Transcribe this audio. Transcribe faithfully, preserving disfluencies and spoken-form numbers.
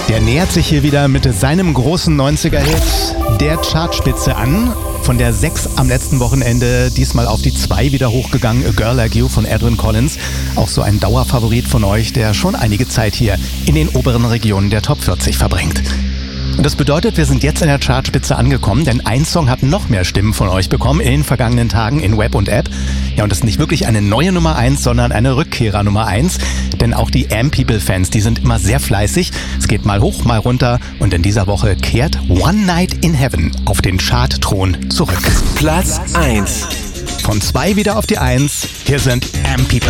Der nähert sich hier wieder mit seinem großen neunziger-Hit der Chartspitze an. Von der sechs am letzten Wochenende diesmal auf die zwei wieder hochgegangen. A Girl Like You von Edwyn Collins. Auch so ein Dauerfavorit von euch, der schon einige Zeit hier in den oberen Regionen der Top vierzig verbringt. Und das bedeutet, wir sind jetzt in der Chartspitze angekommen, denn ein Song hat noch mehr Stimmen von euch bekommen in den vergangenen Tagen in Web und App. Ja, und das ist nicht wirklich eine neue Nummer eins, sondern eine Rückkehrer Nummer eins. Denn auch die Am-People-Fans, die sind immer sehr fleißig. Es geht mal hoch, mal runter. Und in dieser Woche kehrt One Night in Heaven auf den Chartthron zurück. Platz eins. Von zwei wieder auf die eins. Hier sind Am-People.